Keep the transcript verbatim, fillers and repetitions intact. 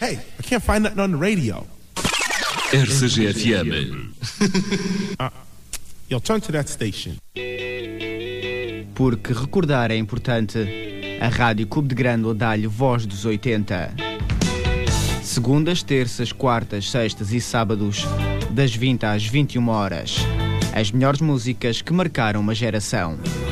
Hey, I can't find nothing on the radio. R C G F M. Uh, yo, turn to that station. Porque recordar é importante, a Rádio Cubo de Grândola dá-lhe voz dos oitenta. Segundas, terças, quartas, sextas e sábados, das vinte às vinte e uma horas. As melhores músicas que marcaram uma geração.